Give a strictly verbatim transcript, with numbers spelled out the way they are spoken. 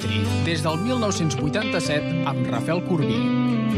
Petri, des del mil nou-cents vuitanta-set amb Rafael Corbí.